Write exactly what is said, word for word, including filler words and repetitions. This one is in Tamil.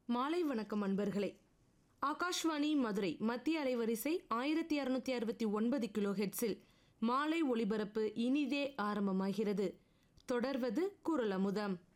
மாலை வணக்கம் அன்பர்களே. ஆகாஷ்வாணி மதுரை மத்திய அலைவரிசை ஆயிரத்தி அறுநூத்தி அறுபத்தி ஒன்பது கிலோ ஹெட்ஸில் மாலை ஒளிபரப்பு இனிதே ஆரம்பமாகிறது. தொடர்வது குரல் அமுதம்.